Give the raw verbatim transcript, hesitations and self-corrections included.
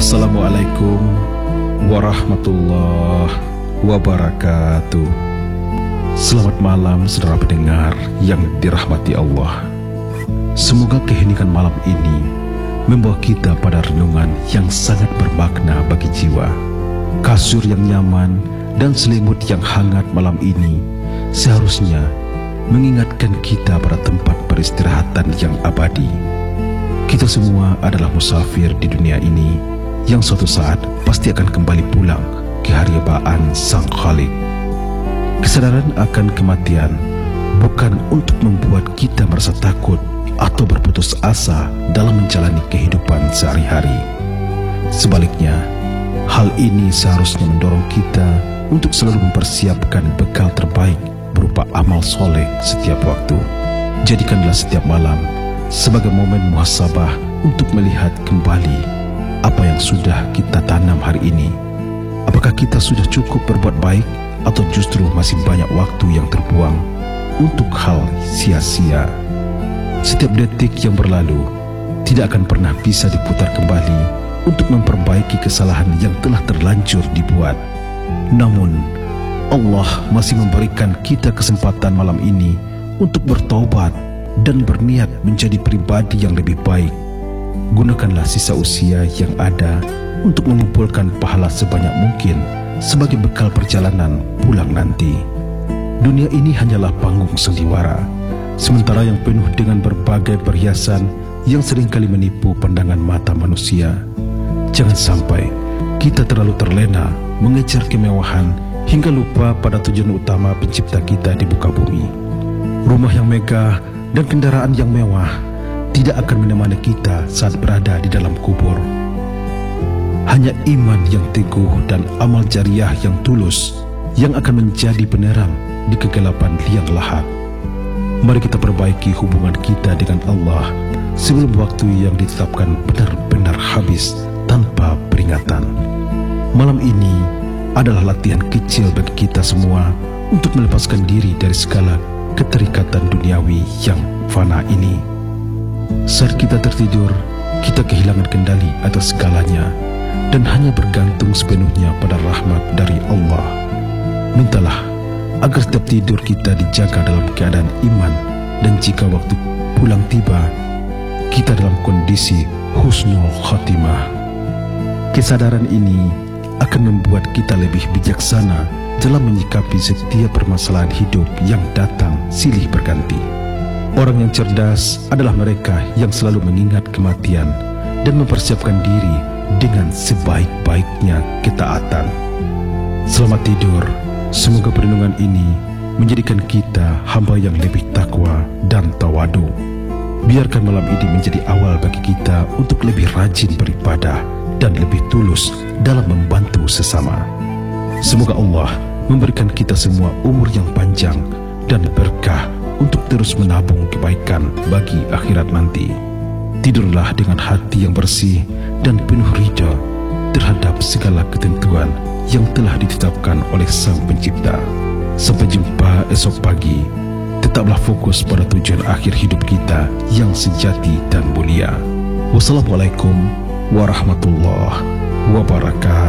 Assalamualaikum warahmatullahi wabarakatuh. Selamat malam saudara pendengar yang dirahmati Allah. Semoga keheningan malam ini membawa kita pada renungan yang sangat bermakna bagi jiwa. Kasur yang nyaman dan selimut yang hangat malam ini seharusnya mengingatkan kita pada tempat peristirahatan yang abadi. Kita semua adalah musafir di dunia ini yang suatu saat pasti akan kembali pulang ke hariabaan Sang Khalik. Kesadaran akan kematian bukan untuk membuat kita merasa takut atau berputus asa dalam menjalani kehidupan sehari-hari. Sebaliknya, hal ini seharusnya mendorong kita untuk selalu mempersiapkan bekal terbaik berupa amal soleh setiap waktu. Jadikanlah setiap malam sebagai momen muhasabah untuk melihat kembali apa yang sudah kita tanam hari ini. Apakah kita sudah cukup berbuat baik atau justru masih banyak waktu yang terbuang untuk hal sia-sia. Setiap detik yang berlalu tidak akan pernah bisa diputar kembali untuk memperbaiki kesalahan yang telah terlanjur dibuat. Namun Allah masih memberikan kita kesempatan malam ini untuk bertaubat dan berniat menjadi pribadi yang lebih baik. Gunakanlah sisa usia yang ada untuk mengumpulkan pahala sebanyak mungkin sebagai bekal perjalanan pulang nanti. Dunia ini hanyalah panggung sandiwara, sementara yang penuh dengan berbagai perhiasan yang seringkali menipu pandangan mata manusia. Jangan sampai kita terlalu terlena mengejar kemewahan hingga lupa pada tujuan utama pencipta kita di muka bumi. Rumah yang megah dan kendaraan yang mewah tidak akan menemani kita saat berada di dalam kubur. Hanya iman yang teguh dan amal jariah yang tulus yang akan menjadi penerang di kegelapan liang lahat. Mari kita perbaiki hubungan kita dengan Allah sebelum waktu yang ditetapkan benar-benar habis tanpa peringatan. Malam ini adalah latihan kecil bagi kita semua untuk melepaskan diri dari segala keterikatan duniawi yang fana ini. Saat kita tertidur, kita kehilangan kendali atas segalanya dan hanya bergantung sepenuhnya pada rahmat dari Allah. Mintalah agar setiap tidur kita dijaga dalam keadaan iman, dan jika waktu pulang tiba, kita dalam kondisi husnul khatimah. Kesadaran ini akan membuat kita lebih bijaksana dalam menyikapi setiap permasalahan hidup yang datang silih berganti. Orang yang cerdas adalah mereka yang selalu mengingat kematian dan mempersiapkan diri dengan sebaik-baiknya ketaatan. Selamat tidur. Semoga perlindungan ini menjadikan kita hamba yang lebih takwa dan tawadu. Biarkan malam ini menjadi awal bagi kita untuk lebih rajin beribadah dan lebih tulus dalam membantu sesama. Semoga Allah memberikan kita semua umur yang panjang dan berkah untuk terus menabung kebaikan bagi akhirat nanti. Tidurlah dengan hati yang bersih dan penuh ridha terhadap segala ketentuan yang telah ditetapkan oleh Sang Pencipta. Sampai jumpa esok pagi. Tetaplah fokus pada tujuan akhir hidup kita yang sejati dan mulia. Wassalamualaikum warahmatullahi wabarakatuh.